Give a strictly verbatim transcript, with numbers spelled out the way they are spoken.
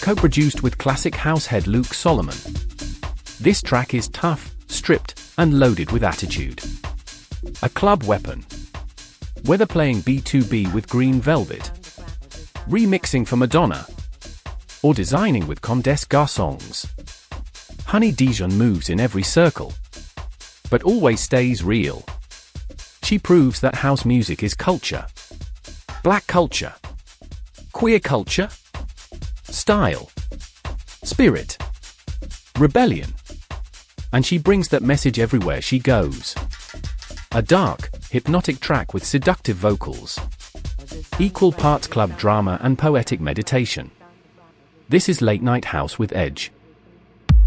co-produced with classic house head Luke Solomon. This track is tough, stripped, and loaded with attitude. A club weapon. Whether playing B two B with Green Velvet, remixing for Madonna, or designing with Comme des Garçons, Honey Dijon moves in every circle, but always stays real. She proves that house music is culture. Black culture. Queer culture. Style. Spirit. Rebellion. And she brings that message everywhere she goes. A dark, hypnotic track with seductive vocals. Equal parts club drama and poetic meditation. This is Late Night House with Edge.